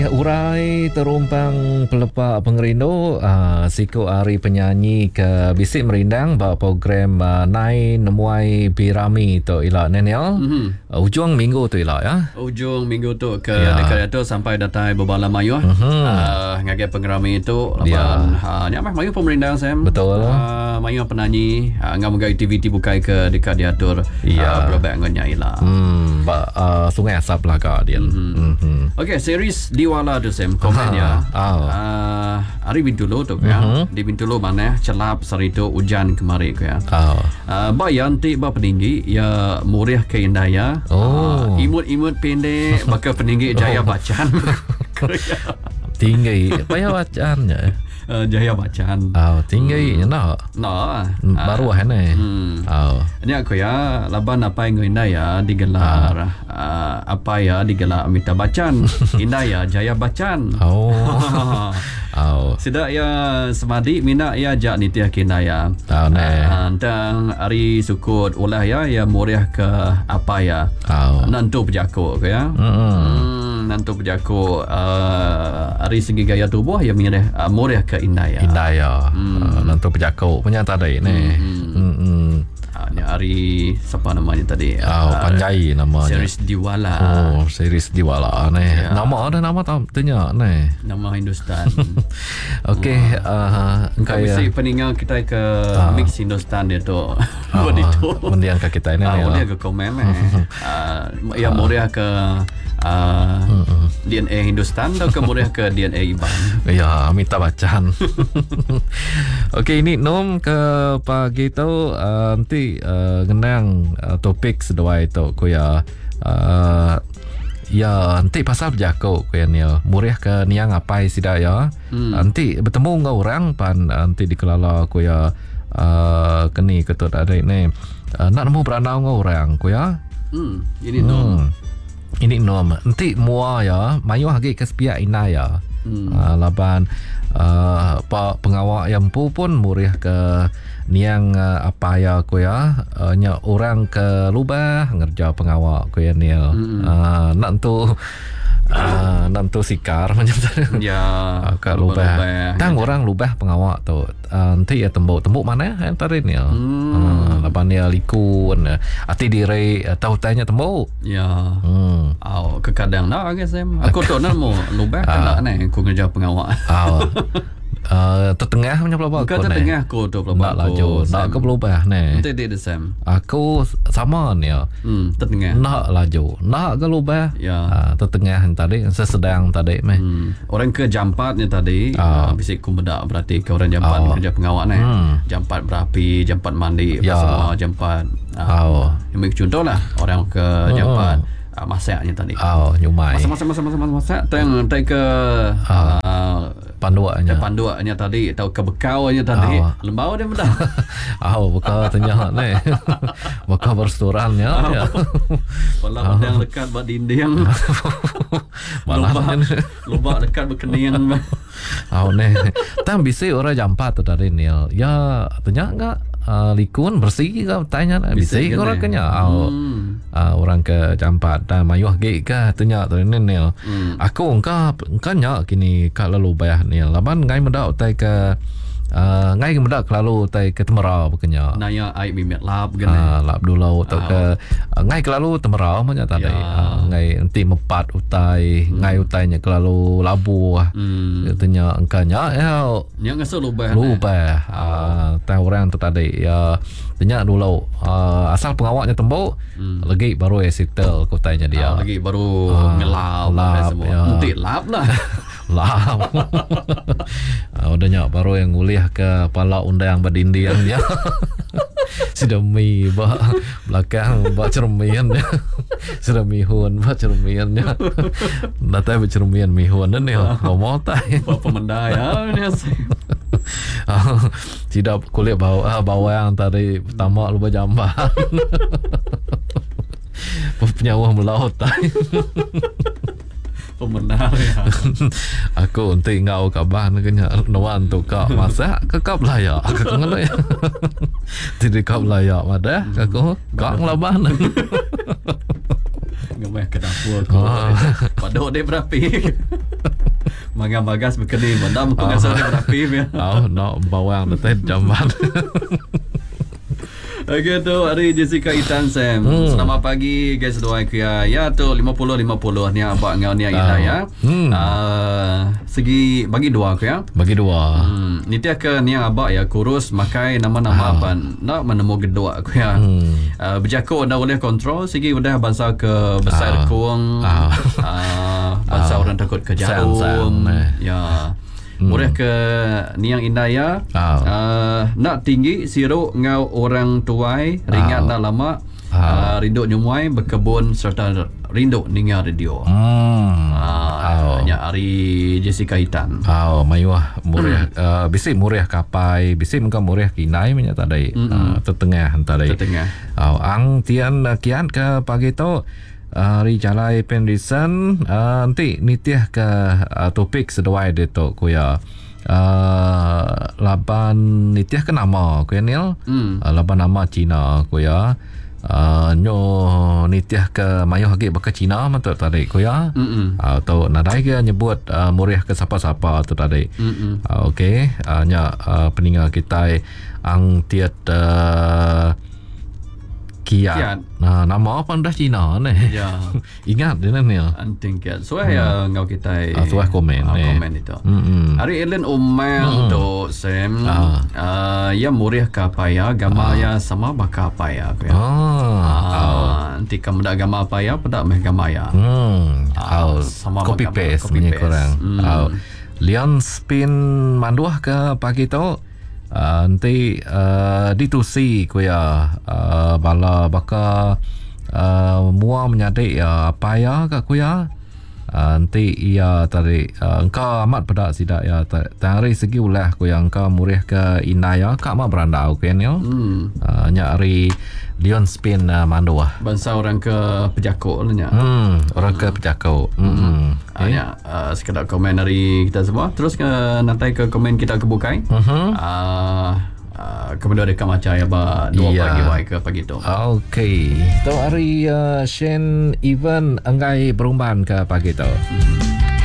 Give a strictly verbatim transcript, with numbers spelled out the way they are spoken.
Urai terumpang pelepak pengerindu uh, Siku Ari penyanyi ke Bisik Merindang bawa program uh, Nai Nemuai Pirami tu ilak Nenel mm-hmm. uh, ujung minggu tu ilak ya ujung minggu tu ke ya. Dekat itu sampai datai berbala mayu mm-hmm. uh, ngagai pengerami itu laban uh, nyamah mayu pemerindang Sam betul uh, mayu penyanyi uh, ngagai aktiviti bukai ke dekat diatur ya. uh, berbangunnya ilak hmm, ba, uh, Sungai Asap lah kak dia mm-hmm. mm-hmm. Okay, series Diwala tu Sam komennya. Oh. Uh, hari Bintulu tu ya. Mm-hmm. Di Bintulu mana celap sarito hujan kemari ya. Oh. Uh, bayan ti ba peninggi ya murih ke indaya. Oh. Uh, imut-imut pendek bakal peninggi Jaya Bacan. Tinggi payah bacaannya. Uh, Jaya Bacan. Oh, tinggi hmm. no. No. Baru uh, hane. Hmm. Oh. Ini aku ya laban apa yang indaya digelar uh. Uh, apa ya digelar Amitabh Bachchan. Indaya Jaya Bacan. Oh. Oh. Sidak ya semadi mina ya jak nitiah kinaya. Oh, ne. Uh, dan hari sukut ulah ya ya muriah ke apa ya. Oh. Nantu pejaku ke ya. Mm-hmm. Hmm, nantu pejaku uh, hari segi gaya tubuh ya muriah uh, muriah ke indaya. Indaya. Hmm. Uh, nantu pejaku punya tadi ni. Hmm. Hmm. Ini hari siapa namanya tadi? Oh, uh, Panjai namanya. Series Diwala. Oh, series Diwala ni. Ya. Nama ada nama tak tanya ni. Nama Hindustan. Okey, uh, kau mesti peninggal kita ke uh, mix Hindustan dia tu. Oh, itu. Mendiang ke kita ini. Ah, boleh ke komen eh. uh, ya muriah ke uh, uh-uh. D N A Hindustan atau kemudian ke D N A Iban. Ya, Amitabh Bachchan. Okey, ini nom ke pagi tu uh, nanti uh, genang uh, topik sedua itu ko ya uh, ya nanti pasal berjaku ko ya ni muriah ke niang apa sida ya. Hmm. Nanti bertemu dengan orang pan nanti dikelala ko ya uh, keni ketut ada ini uh, nak nemu beranau dengan orang ko ya. Hmm, ini nom. Hmm. Ini nom nanti mua ya mayu hagi ke sepia ina ya. Hmm. Uh, laban uh, pa pengawal yang pu pun muriah ke niang uh, apa ya ko ya uh, nya orang ke lubah ngerja pengawal ko ya niel. Hmm. Uh, nak tu uh, nak tu sikar macam tu. Ya, uh, ke lubah. Tang orang lubah pengawal tu. Uh, nanti ya tembuk tembuk mana yang tadi niel. Hmm. Uh, laban dia liku uh, ati dire uh, tahu tanya tembuk. Ya. Hmm. Oh, ke kadang nak ke Sam. Aku tu nak mau lubah kan ni aku ngejar pengawal. Oh. Uh, tertengah punya pelabak aku ni. Tertengah aku tu pelabak aku. Nak laju. Nak ke pelubah ni. Nanti dia Sam. Aku sama ni ya. Hmm, tertengah. Nak laju. Nak ke pelubah. Ya. Uh, tertengah tadi. Sesedang tadi. Hmm. Orang ke jampatnya tadi. Uh. Uh, bisik ku bedak berarti ke orang jampat uh. kerja pengawal ni. Hmm. Jampat berapi, jampat mandi. Ya. Semua jampat. Uh, uh. Yang contoh lah. Orang ke uh. jampat. Uh, masaknya tadi. Oh, nyumai. Masak masak masak masak masak. Teng teng ke uh. Uh, panduannya. Panduannya tadi atau ke bekaunya tadi. Oh. Lembau dia mudah. Oh, bekau tanya ni. Bekau berrestorannya. Oh. Ya. Walau oh. Yang dekat buat dinding. Lubak, lubak dekat berkening. Oh ni. Tam bisa orang jampat tu tadi ni. Ya, tanya enggak uh, likun bersih ke tanya bisa orang kenya. Oh. Hmm. Uh, orang ke jampat dan mayuh ge ke tanya tu ni ni. Hmm. Aku engkau engkau nyak kini kalau lu bayar ni. Laban ngai mendak utai ke Uh, ngai kemudak lalu tai ke temera bekenya naya ai mimet lap gene uh, lap dulu atau oh. ke uh, ngai kelalu temera manya tadi ya. uh, ngai enti mepat utai hmm. ngai utainya kelalu labu hmm. katanya engkanya ya nya ngaso lubah lubah uh, tai orang tu tadi ya tanya dulu uh, asal pengawalnya tembok hmm. lagi baru ya settle kotanya dia uh, lagi baru uh, ngelap lap semua ya. Nanti lap lah lah uh, udahnya baru yang nguliah ke pala undang berdinding ya. Sudah mi ba belakang ba cermian ya. Sudah mihun ba cermiannya. Natai ba cermian mihun ni ngomong tai ba pemendaya ni tidak kulit bawa bawa yang tadi pertama lupa jamban. Penyawa melaut tai. Pemenar ya. Aku nanti ngau kaban kenya nawan tu kak masak ke kap layak ke ngono ya. Tidak kap layak madah aku kak nglaban. Ngamai ke dapur aku. Padok dia berapi. Mangan bagas berkening Bandam pengasal berapi ya. Oh, nak bawang dekat jamban. Okey tu hari Jessica Itan Sam. Hmm. Selamat pagi guys doa kia. Ya tu lima puluh lima puluh ni abak ngau ni ida ya. Hmm. Uh, segi bagi dua aku ya. Bagi dua. Hmm. Ni tiak ke ni abak ya kurus makai nama-nama apa nak menemu gedua aku ya. Hmm. Uh, berjako dah boleh kontrol segi udah bangsa ke besar uh. kuang. Uh. Uh, bangsa uh. orang takut ke jarum. Ya. Murah ke niang indah ya. Oh. Uh, nak tinggi siru ngau orang tuai ringat oh. dah lama. Oh. Uh, rindu nyumuai berkebun serta rindu ninga radio. Hmm. Uh, oh. Nya hari Jessica Hitan. Oh, mayuah murah mm. uh, bisi murah kapai, bisi muka murah kinai punya tadai. Uh, tetengah tadai. Tetengah. Oh, ang tian kian ke pagi tu hari uh, jalai penrisan uh, nanti nitiah ke uh, topik seduai de to kuya uh, laban nitiah ke nama kuya nil mm. uh, laban nama Cina kuya uh, nyo nitiah ke mayo hagi baka Cina mantu tadi kuya atau uh, nadai ke nyebut uh, muriah ke siapa-siapa tu tadi uh, okey uh, nya uh, peninggal kita ang tiat uh, Kiat. Kiat. Nah, nama apa dah Cina ni? Ya. Ingat dia ni. Anting Kiat. So ya ngau kita. Ah, so komen. Uh, komen itu. Mm-hmm. Hari Ellen Umel mm-hmm. tu Sam. Ah. Uh, ya murih kapaya, gama ah. ya sama bakapaya aku ya. Ah. ah. Nanti kamu dak gama apa ya, pada meh gama ya. Hmm. Ah. Sama copy paste punya korang. Mm. Ah. Lian spin manduah ke pagi tu. Uh, nanti uh, ditusi kuya uh, bala baka uh, mua menyadik ya apa ya kak kuya uh, nanti ia tadi uh, engkau amat pedak sidak ya dari segi ulah kuya engkau murih ke inaya kak mak berandau kuya ni hmm. uh, nyari Leon Spin uh, mandua bangsa orang ke Pejako lah hmm, orang ke Pejako hmm. hmm. Okay. Uh, uh, sekedar komen dari kita semua terus ke nanti ke komen kita kebukai uh-huh. uh, uh, kemudian ada kamaca ya ba dua yeah. pagi baik ke pagi tu okey tu hari uh, Shen event enggai berumban ke pagi tu hmm.